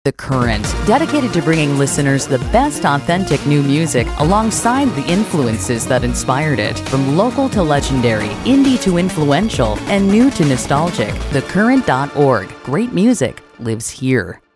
The Current, dedicated to bringing listeners the best authentic new music alongside the influences that inspired it. From local to legendary, indie to influential, and new to nostalgic. TheCurrent.org. Great music lives here.